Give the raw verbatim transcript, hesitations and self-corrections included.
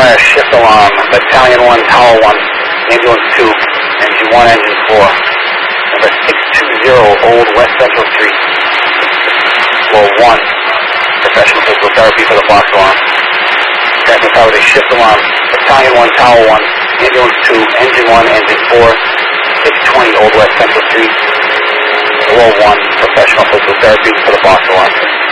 fire shift alarm, Battalion one, Tower one, Ambulance two, Engine one, Engine four. Number six two zero, Old West Central Street. Floor one, professional physical therapy for the box alarm. Transmit power to shift alarm, Battalion one, Tower one, Ambulance two, Engine one, Engine four, six twenty, Old West Central Street. Floor one, professional physical therapy for the box alarm.